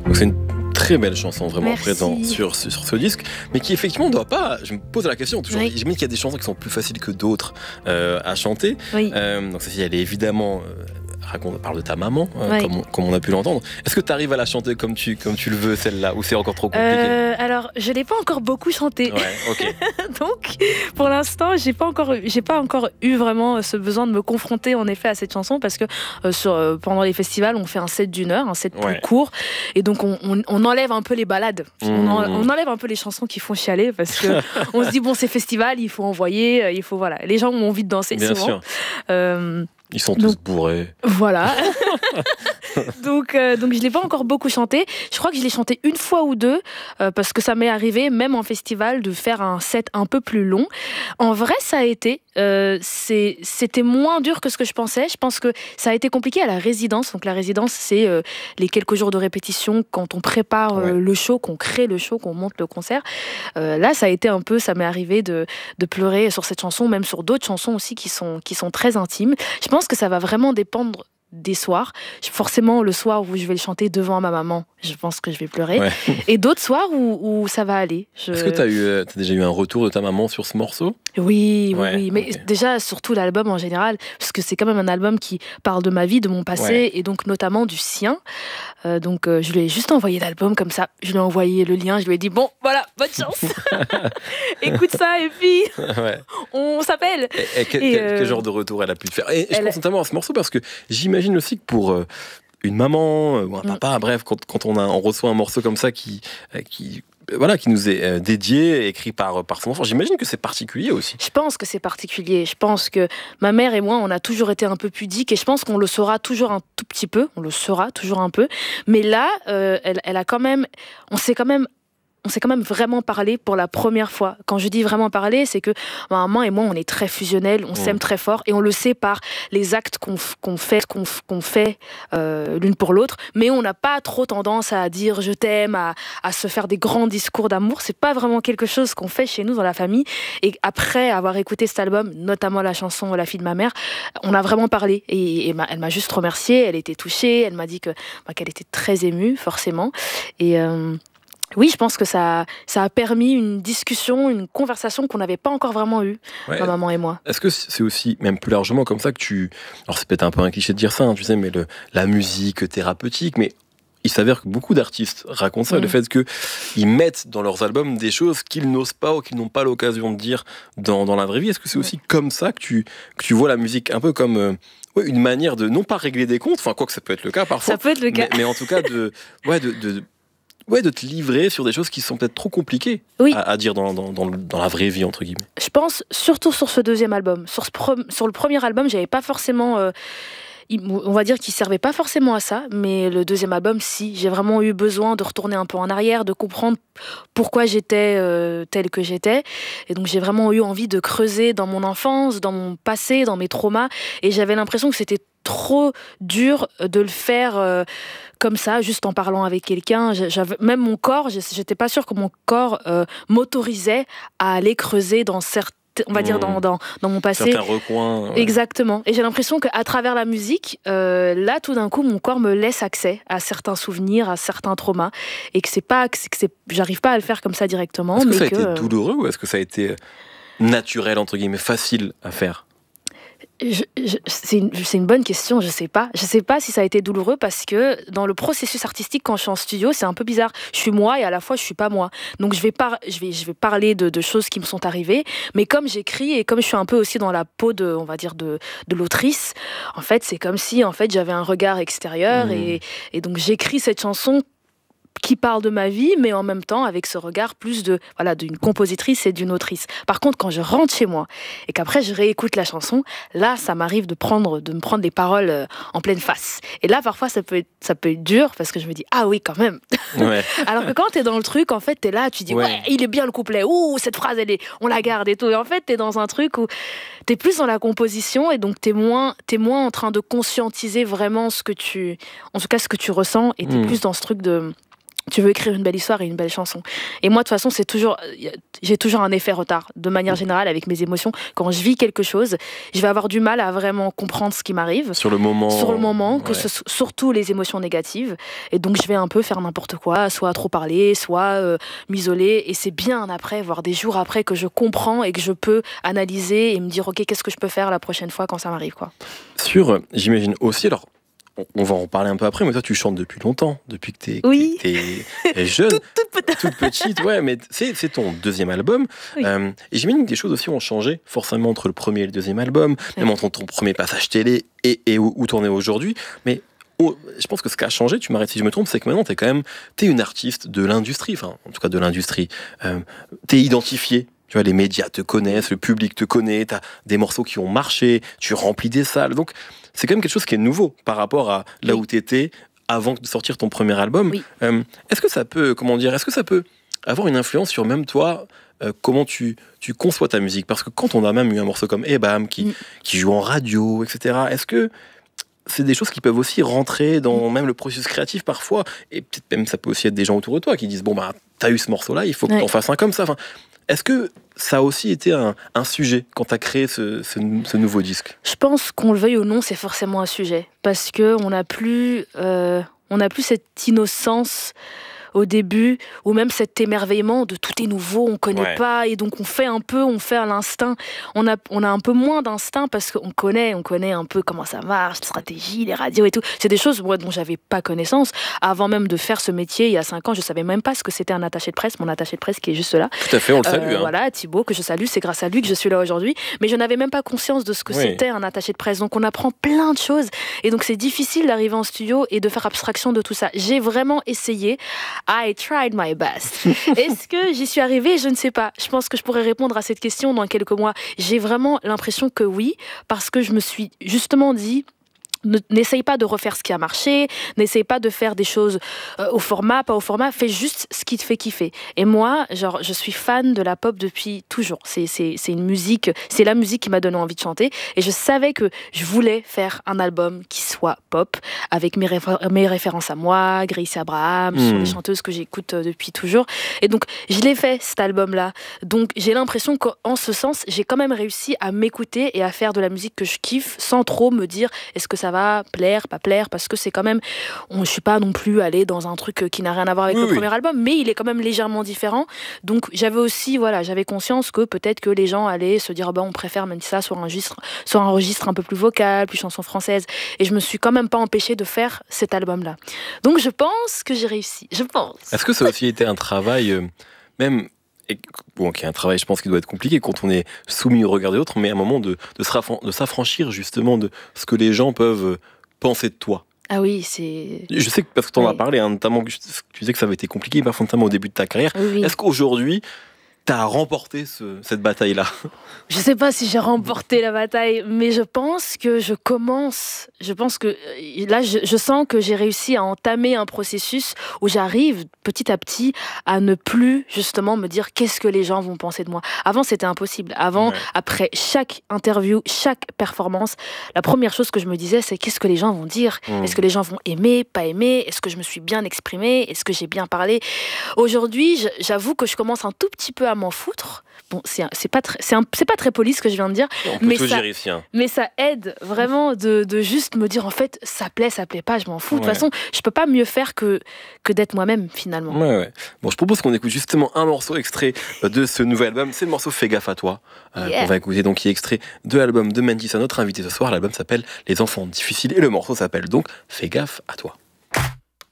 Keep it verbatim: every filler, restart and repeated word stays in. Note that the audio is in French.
Donc c'est une très belle chanson vraiment Merci. présente sur, sur, sur ce disque, mais qui effectivement ne doit pas, je me pose la question toujours, Oui. j'imagine qu'il y a des chansons qui sont plus faciles que d'autres euh, à chanter. Oui. Euh, donc celle-ci elle est évidemment... Euh, raconte, parle de ta maman, euh, Oui. comme, on, comme on a pu l'entendre. Est-ce que tu arrives à la chanter comme tu, comme tu le veux, celle-là, ou c'est encore trop compliqué? Euh, alors, je l'ai pas encore beaucoup chanté. Ouais, ok. Donc, pour l'instant, j'ai pas encore, j'ai pas encore eu vraiment ce besoin de me confronter en effet à cette chanson parce que euh, sur, euh, pendant les festivals, on fait un set d'une heure, un set Ouais. plus court, et donc on, on, on enlève un peu les balades, Mmh. on, en, on enlève un peu les chansons qui font chialer parce que on se dit bon, c'est festival, il faut envoyer, euh, il faut voilà, les gens ont envie de danser Bien souvent. sûr. Euh, Ils sont tous Donc- bourrés. Voilà. donc, euh, donc je l'ai pas encore beaucoup chanté. Je crois que je l'ai chanté une fois ou deux euh, parce que ça m'est arrivé, même en festival, de faire un set un peu plus long. En vrai, ça a été. Euh, c'est, c'était moins dur que ce que je pensais. Je pense que ça a été compliqué à la résidence. Donc la résidence, c'est euh, les quelques jours de répétition quand on prépare euh, Ouais. le show, qu'on crée le show, qu'on monte le concert. Euh, là, ça a été un peu. Ça m'est arrivé de, de pleurer sur cette chanson, même sur d'autres chansons aussi qui sont, qui sont très intimes. Je pense que ça va vraiment dépendre des soirs. Forcément, le soir où je vais le chanter devant ma maman, je pense que je vais pleurer. Ouais. Et d'autres soirs où, où ça va aller. Je... Est-ce que tu as eu, euh, t'as déjà eu un retour de ta maman sur ce morceau? Oui, oui, Ouais, oui. Mais ok. déjà, surtout l'album en général, parce que c'est quand même un album qui parle de ma vie, de mon passé, Ouais. et donc notamment du sien. Euh, donc, euh, je lui ai juste envoyé l'album comme ça. Je lui ai envoyé le lien. Je lui ai dit, bon, voilà, bonne chance. Écoute ça, et puis Ouais. on s'appelle. Et, et quel, Et quel- euh, quel genre de retour elle a pu te faire? Et je elle- pense notamment à ce morceau parce que j'imagine aussi que pour euh, une maman euh, ou un Mm. papa, bref, quand, quand on, a, on reçoit un morceau comme ça qui, euh, qui, euh, voilà, qui nous est euh, dédié, écrit par, par son enfant, j'imagine que c'est particulier aussi. Je pense que c'est particulier. Je pense que ma mère et moi, on a toujours été un peu pudiques et je pense qu'on le saura toujours un tout petit peu. On le saura toujours un peu. Mais là, euh, elle, elle a quand même, on s'est quand même on s'est quand même vraiment parlé pour la première fois. Quand je dis vraiment parler, c'est que ma maman et moi, on est très fusionnels, on Mmh. s'aime très fort et on le sait par les actes qu'on, f- qu'on fait, qu'on, f- qu'on fait euh, l'une pour l'autre. Mais on n'a pas trop tendance à dire je t'aime, à, à se faire des grands discours d'amour. C'est pas vraiment quelque chose qu'on fait chez nous dans la famille. Et après avoir écouté cet album, notamment la chanson La fille de ma mère, on a vraiment parlé. Et, et ma- elle m'a juste remerciée, elle était touchée, elle m'a dit que, bah, qu'elle était très émue, forcément. Et... Euh, Oui, je pense que ça, ça a permis une discussion, une conversation qu'on n'avait pas encore vraiment eue, Ouais. ma maman et moi. Est-ce que c'est aussi, même plus largement comme ça, que tu... Alors c'est peut-être un peu un cliché de dire ça, hein, tu sais, mais le, la musique thérapeutique, mais il s'avère que beaucoup d'artistes racontent ça, Mm. le fait qu'ils mettent dans leurs albums des choses qu'ils n'osent pas ou qu'ils n'ont pas l'occasion de dire dans, dans la vraie vie. Est-ce que c'est aussi comme ça que tu, que tu vois la musique un peu comme euh, ouais, une manière de, non pas régler des comptes, enfin quoi que ça peut être le cas parfois, Ça peut être le cas. mais, mais en tout cas de... Ouais, de, de Ouais, de te livrer sur des choses qui sont peut-être trop compliquées Oui. à, à dire dans, dans, dans, le- dans la vraie vie, entre guillemets. Je pense surtout sur ce deuxième album. Sur, ce pro- sur le premier album, j'avais pas forcément... euh, il- on va dire qu'il servait pas forcément à ça, mais le deuxième album, si. J'ai vraiment eu besoin de retourner un peu en arrière, de comprendre pourquoi j'étais euh, telle que j'étais. Et donc j'ai vraiment eu envie de creuser dans mon enfance, dans mon passé, dans mes traumas. Et j'avais l'impression que c'était trop dur de le faire euh, comme ça, juste en parlant avec quelqu'un. J'avais, même mon corps, j'étais pas sûre que mon corps euh, m'autorisait à aller creuser dans certains, on va dire Mmh. dans, dans, dans mon passé. Certains recoins. ouais. Exactement. Et j'ai l'impression qu'à travers la musique, euh, là, tout d'un coup, mon corps me laisse accès à certains souvenirs, à certains traumas, et que c'est pas, que c'est, que c'est, j'arrive pas à le faire comme ça directement. Est-ce que mais ça a que, été euh, douloureux ou est-ce que ça a été naturel, entre guillemets, facile à faire? Je- je- c'est, une, c'est une bonne question, je sais pas. Je sais pas si ça a été douloureux parce que dans le processus artistique, quand je suis en studio, c'est un peu bizarre. Je suis moi et à la fois je suis pas moi. Donc je vais, par, je vais, je vais parler de, de choses qui me sont arrivées, mais comme j'écris et comme je suis un peu aussi dans la peau de, on va dire, de, de l'autrice, en fait, c'est comme si en fait, j'avais un regard extérieur Mmh. et, et donc j'écris cette chanson qui parle de ma vie, mais en même temps avec ce regard plus de voilà d'une compositrice et d'une autrice. Par contre, quand je rentre chez moi et qu'après je réécoute la chanson, là, ça m'arrive de prendre de me prendre des paroles euh, en pleine face. Et là, parfois, ça peut être, ça peut être dur parce que je me dis ah oui, quand même. Ouais. Alors que quand t'es dans le truc, en fait, t'es là, tu dis ouais, Ouais. il est bien le couplet. Ouh, cette phrase, elle est, on la garde et tout. Et en fait, t'es dans un truc où t'es plus dans la composition et donc t'es moins, t'es moins en train de conscientiser vraiment ce que tu, en tout cas, ce que tu ressens et t'es Mm. plus dans ce truc de tu veux écrire une belle histoire et une belle chanson. Et moi, de toute façon, c'est toujours, j'ai toujours un effet retard, de manière générale, avec mes émotions. Quand je vis quelque chose, je vais avoir du mal à vraiment comprendre ce qui m'arrive. Sur le moment. Sur le moment, ouais. que ce, surtout les émotions négatives. Et donc, je vais un peu faire n'importe quoi, soit trop parler, soit euh, m'isoler. Et c'est bien après, voire des jours après, que je comprends et que je peux analyser et me dire, OK, qu'est-ce que je peux faire la prochaine fois quand ça m'arrive, quoi. Sur, j'imagine aussi, alors, on va en parler un peu après, mais toi, tu chantes depuis longtemps, depuis que t'es, oui. que t'es jeune, toute, toute, petite. toute petite, ouais, mais c'est, c'est ton deuxième album. Oui. Euh, et j'imagine que des choses aussi ont changé, forcément, entre le premier et le deuxième album, oui. même entre ton premier passage télé et, et où, où t'en es aujourd'hui. Mais oh, je pense que ce qui a changé, tu m'arrêtes si je me trompe, c'est que maintenant, t'es quand même, t'es une artiste de l'industrie, enfin, en tout cas de l'industrie. Euh, t'es identifiée. Tu vois, les médias te connaissent, le public te connaît, t'as des morceaux qui ont marché, tu remplis des salles. Donc, c'est quand même quelque chose qui est nouveau par rapport à là oui. où t'étais avant de sortir ton premier album. Oui. Euh, est-ce que ça peut, comment dire, est-ce que ça peut avoir une influence sur même toi, euh, comment tu, tu conçois ta musique? Parce que quand on a même eu un morceau comme Ebam qui, mm. qui joue en radio, et cetera, est-ce que c'est des choses qui peuvent aussi rentrer dans même le processus créatif parfois? Et peut-être même ça peut aussi être des gens autour de toi qui disent, bon, bah, t'as eu ce morceau-là, il faut que ouais. t'en fasses un comme ça. Enfin, est-ce que ça a aussi été un, un sujet quand tu as créé ce, ce, ce nouveau disque? Je pense qu'on le veuille ou non, c'est forcément un sujet. Parce qu'on n'a plus, euh, on n'a plus cette innocence au début, ou même cet émerveillement de tout est nouveau, on ne connaît ouais. pas, et donc on fait un peu, on fait à l'instinct. On a, on a un peu moins d'instinct parce qu'on connaît, on connaît un peu comment ça marche, la stratégie, les radios et tout. C'est des choses moi, dont je n'avais pas connaissance. Avant même de faire ce métier, il y a cinq ans, je ne savais même pas ce que c'était un attaché de presse, mon attaché de presse qui est juste là. Tout à fait, on le salue. Euh, hein. Voilà, Thibaut, que je salue, c'est grâce à lui que je suis là aujourd'hui. Mais je n'avais même pas conscience de ce que oui. c'était un attaché de presse. Donc on apprend plein de choses. Et donc c'est difficile d'arriver en studio et de faire abstraction de tout ça. J'ai vraiment essayé. I tried my best. Est-ce que j'y suis arrivée? Je ne sais pas. Je pense que je pourrais répondre à cette question dans quelques mois. J'ai vraiment l'impression que oui, parce que je me suis justement dit... N'essaye pas de refaire ce qui a marché, n'essaye pas de faire des choses euh, au format, pas au format, fais juste ce qui te fait kiffer. Et moi, genre, je suis fan de la pop depuis toujours. C'est, c'est, c'est une musique, c'est la musique qui m'a donné envie de chanter. Et je savais que je voulais faire un album qui soit pop, avec mes, réfé- mes références à moi, Gracie Abraham, mmh. sur les chanteuses que j'écoute euh, depuis toujours. Et donc, je l'ai fait, cet album-là. Donc, j'ai l'impression qu'en ce sens, j'ai quand même réussi à m'écouter et à faire de la musique que je kiffe, sans trop me dire, est-ce que ça va plaire, pas plaire, parce que c'est quand même, on, je suis pas non plus allée dans un truc qui n'a rien à voir avec oui, le oui. premier album, mais il est quand même légèrement différent. Donc j'avais aussi, voilà, j'avais conscience que peut-être que les gens allaient se dire, bah, on préfère même ça sur un registre, sur un registre un peu plus vocal, plus chanson française. Et je me suis quand même pas empêchée de faire cet album-là. Donc je pense que j'ai réussi. Je pense. Est-ce que ça a aussi été un travail, euh, même Et, bon, qui est un travail, je pense, qui doit être compliqué quand on est soumis au regard des autres, mais à un moment de, de, se raffran- de s'affranchir justement de ce que les gens peuvent penser de toi. Ah oui, c'est... Je sais que, parce que tu en oui. as parlé, hein, notamment, tu disais que ça avait été compliqué, parfois notamment au début de ta carrière. Oui. Est-ce qu'aujourd'hui, tu as remporté ce, cette bataille-là? Je sais pas si j'ai remporté la bataille, mais je pense que je commence, je pense que là, je, je sens que j'ai réussi à entamer un processus où j'arrive petit à petit à ne plus justement me dire qu'est-ce que les gens vont penser de moi. Avant, c'était impossible. Avant, ouais. après chaque interview, chaque performance, la première chose que je me disais, c'est qu'est-ce que les gens vont dire? Mmh. Est-ce que les gens vont aimer, pas aimer? Est-ce que je me suis bien exprimée? Est-ce que j'ai bien parlé? Aujourd'hui, j'avoue que je commence un tout petit peu à m'en foutre. Bon, c'est, c'est, pas, très, c'est, un, c'est pas très poli ce que je viens de dire, on peut mais, tout ça, dire ici, hein. mais ça aide vraiment de, de juste me dire en fait, ça plaît, ça plaît pas, je m'en fous. De toute ouais. façon, je peux pas mieux faire que, que d'être moi-même finalement. Ouais, ouais. Bon, je propose qu'on écoute justement un morceau extrait de ce nouvel album. C'est le morceau Fais gaffe à toi. Euh, yeah. On va écouter donc qui est extrait de l'album de Mantissa, notre invité ce soir. L'album s'appelle Les enfants difficiles et le morceau s'appelle donc Fais gaffe à toi.